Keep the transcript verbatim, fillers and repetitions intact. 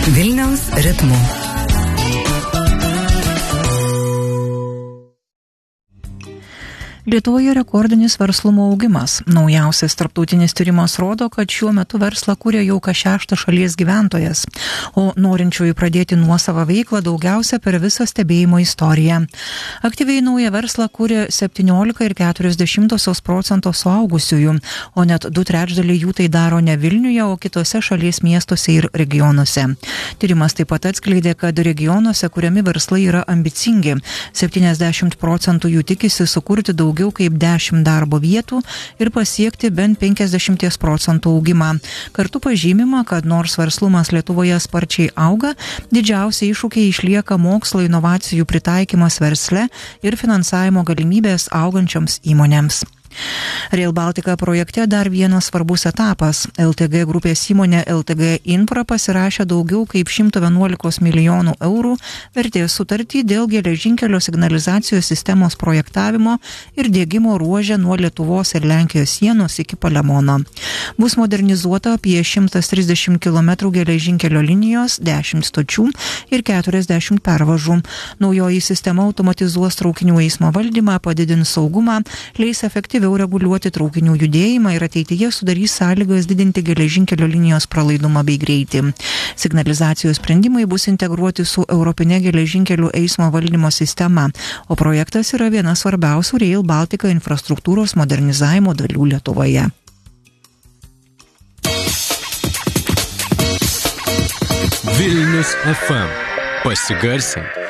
Vilniaus ritmu. Lietuvoje rekordinis verslumo augimas. Naujausias tarptautinis tyrimas rodo, kad šiuo metu verslą kuria jau kas šeštas šalies gyventojas, o norinčiųjų pradėti nuosavą veiklą daugiausia per visą stebėjimo istoriją. Aktyviai naują verslą kuria septyniolika ir keturios dešimtosios procento suaugusiųjų, o net du trečdaliai jų tai daro ne Vilniuje, o kitose šalies miestuose ir regionuose. Tyrimas taip pat atskleidė, kad regionuose kuriami verslai yra ambicingi. septyniasdešimt procentų jų tikisi sukurti daugiau daugiau kaip dešimt darbo vietų ir pasiekti bent penkiasdešimt procentų augimą. Kartu pažymima, kad nors verslumas Lietuvoje sparčiai auga, didžiausi iššūkiai išlieka mokslo inovacijų pritaikymas versle ir finansavimo galimybės augančioms įmonėms. Rail Baltica projekte dar vienas svarbus etapas. L T G grupės įmonė L T G Infra pasirašė daugiau kaip šimtas vienuolika milijonų eurų vertės sutartį dėl geležinkelio signalizacijos sistemos projektavimo ir diegimo ruože nuo Lietuvos ir Lenkijos sienos iki Palemono. Bus modernizuota apie šimtas trisdešimt kilometrų geležinkelio linijos, dešimt stočių ir keturiasdešimt pervažų. Naujoji sistema automatizuos traukinių eismo valdymą, padidins saugumą, leis efektyviau reguliuoti traukinių judėjimą ir ateityje sudarys sąlygas didinti geležinkelio linijos pralaidumą bei greitį. Signalizacijos sprendimai bus integruoti su Europine geležinkelių eismo valdymo sistema, o projektas yra viena svarbiausių Rail Baltica infrastruktūros modernizavimo dalių Lietuvoje. Vilnius F M. Pasigarsink.